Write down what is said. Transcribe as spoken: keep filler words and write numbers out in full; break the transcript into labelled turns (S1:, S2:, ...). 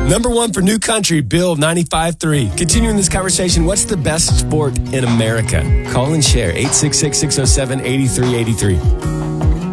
S1: Number one for New Country, Bill ninety-five three. Continuing this conversation, what's the best sport in America? Call and share, eight six six, six oh seven, eight three eight three.